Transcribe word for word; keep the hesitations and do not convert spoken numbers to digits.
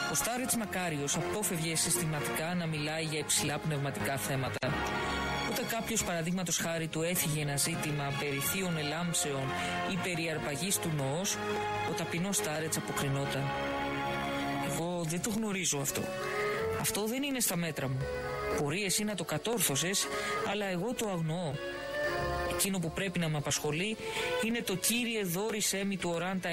Ο Στάρετς Μακάριος απόφευγε συστηματικά να μιλάει για υψηλά πνευματικά θέματα. Όταν κάποιος παραδείγματος χάρη του έφυγε ένα ζήτημα περί θείων ελάμψεων ή περί αρπαγής του νοός, ο ταπεινός Στάρετς αποκρινόταν. Εγώ δεν το γνωρίζω αυτό. Αυτό δεν είναι στα μέτρα μου. Μπορεί εσύ να το κατόρθωσες, αλλά εγώ το αγνοώ. Εκείνο που πρέπει να με απασχολεί είναι το «Κύριε δώρησέ μη του οράντα